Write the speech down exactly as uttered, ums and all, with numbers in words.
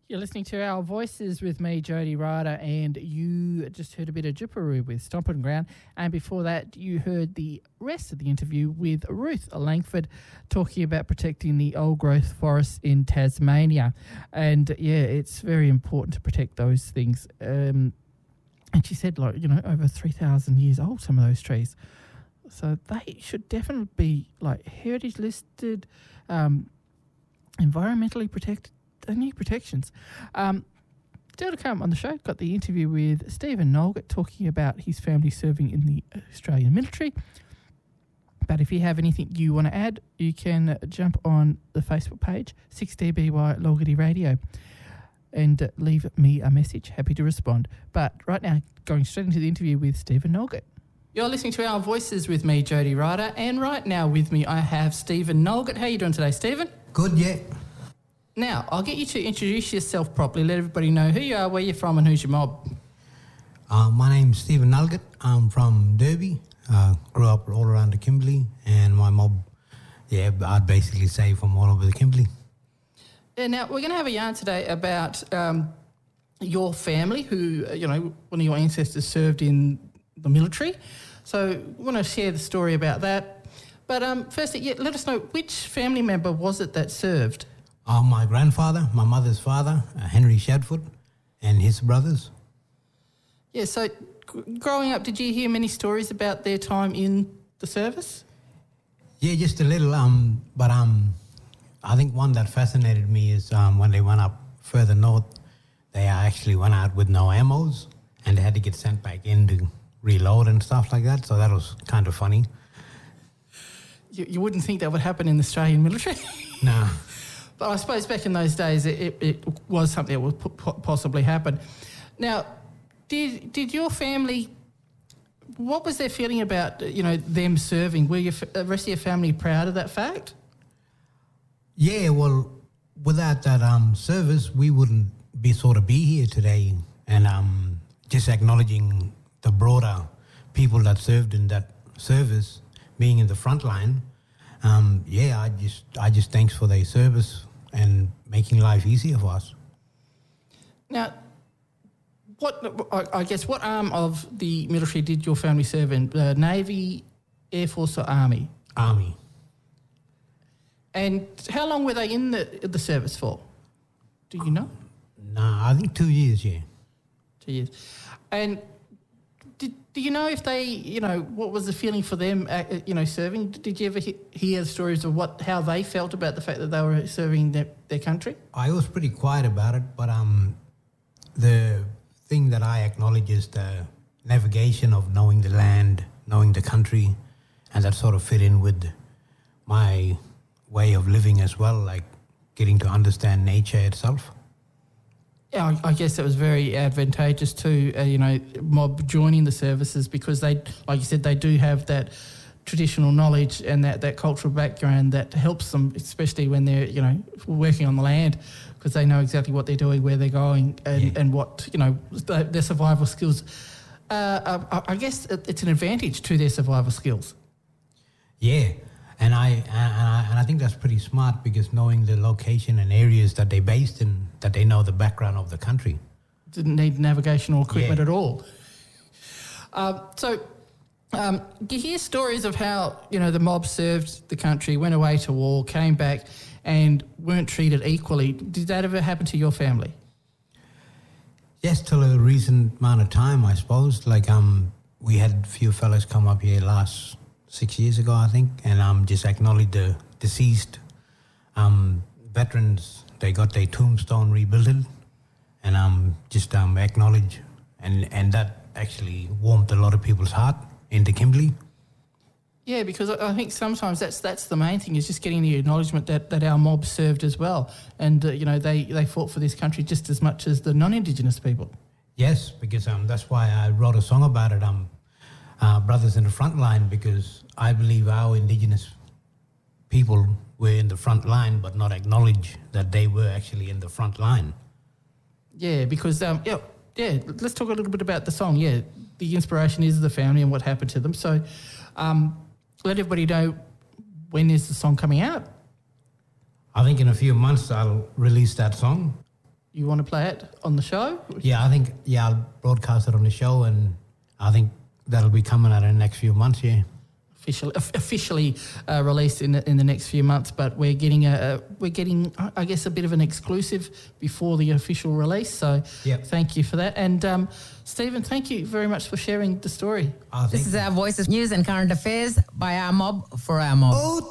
You're listening to Our Voices with me, Jody Ryder, and you just heard a bit of Jipperoo with Stompin' Ground. And before that, you heard the rest of the interview with Ruth Langford talking about protecting the old-growth forests in Tasmania. And, yeah, it's very important to protect those things. Um, and she said, like, you know, over three thousand years old, some of those trees. So they should definitely be, like, heritage listed, um, environmentally protected. They need protections. Um, still to come on the show, got the interview with Stephen Nolgett talking about his family serving in the Australian military. But if you have anything you want to add, you can jump on the Facebook page, six D B Y Lolgity Radio, and uh, leave me a message. Happy to respond. But right now, going straight into the interview with Stephen Nolgett. You're listening to Our Voices with me, Jody Ryder, and right now with me I have Stephen Nolgett. How are you doing today, Stephen? Good, yeah. Now, I'll get you to introduce yourself properly, let everybody know who you are, where you're from and who's your mob. Uh, my name's Stephen Nolgett. I'm from Derby. Uh, grew up all around the Kimberley, and my mob, yeah, I'd basically say from all over the Kimberley. Yeah, now, we're going to have a yarn today about um, your family who, you know, one of your ancestors served in the military. So we want to share the story about that. But um, firstly, yeah, let us know, which family member was it that served? Uh, my grandfather, my mother's father, uh, Henry Shadford, and his brothers. Yeah, so g- growing up, did you hear many stories about their time in the service? Yeah, just a little. Um, but um, I think one that fascinated me is um, when they went up further north, they actually went out with no ammos, and they had to get sent back in to reload and stuff like that. So that was kind of funny. You, you wouldn't think that would happen in the Australian military? No. But I suppose back in those days it, it, it was something that would p- possibly happen. Now, did did your family, what was their feeling about, you know, them serving? Were your, the rest of your family proud of that fact? Yeah, well, without that um, service, we wouldn't be sort of be here today. And um, just acknowledging the broader people that served in that service, being in the front line, um, yeah, I just I just thanks for their service and making life easier for us. Now, what I guess what arm of the military did your family serve in? Uh, Navy, Air Force, or Army? Army. And how long were they in the the service for? Do you know? Nah, I think two years. Yeah. Two years. And did do you know if they, you know, what was the feeling for them, uh, you know, serving? Did you ever he- hear stories of what how they felt about the fact that they were serving their, their country? I was pretty quiet about it, but um, the thing that I acknowledge is the navigation of knowing the land, knowing the country, and that sort of fit in with my way of living as well, like getting to understand nature itself. Yeah, I, I guess it was very advantageous to, uh, you know, mob joining the services because they, like you said, they do have that traditional knowledge and that, that cultural background that helps them, especially when they're, you know, working on the land, because they know exactly what they're doing, where they're going, and, yeah. and what, you know, their survival skills. Uh, I, I guess it's an advantage to their survival skills. Yeah, and I, and I and I think that's pretty smart because knowing the location and areas that they're based in, that they know the background of the country. Didn't need navigational equipment yeah. at all. Um, so, um, do you hear stories of how, you know, the mob served the country, went away to war, came back and weren't treated equally? Did that ever happen to your family? Yes, till a recent amount of time, I suppose. Like, um, we had a few fellas come up here last six years ago, I think, and um, just acknowledge the deceased um, veterans. They got their tombstone rebuilt, and um, just um, acknowledge, and, and that actually warmed a lot of people's heart in the Kimberley. Yeah, because I think sometimes that's that's the main thing, is just getting the acknowledgement that, that our mob served as well. And, uh, you know, they, they fought for this country just as much as the non-Indigenous people. Yes, because um, that's why I wrote a song about it, um, uh, Brothers in the Front Line, because I believe our Indigenous people were in the front line but not acknowledge that they were actually in the front line. Yeah, because, um, yeah, yeah, let's talk a little bit about the song. Yeah, the inspiration is the family and what happened to them. So um, let everybody know, when is the song coming out? I think in a few months I'll release that song. you want to play it on the show? Yeah, I think, yeah, I'll broadcast it on the show, and I think that'll be coming out in the next few months, yeah. Officially, officially uh, released in the, in the next few months, but we're getting a, a we're getting I guess a bit of an exclusive before the official release. So Yep. thank you for that, and um, Stephen, thank you very much for sharing the story. I This think is Our Voices, news and current affairs by our mob for our mob.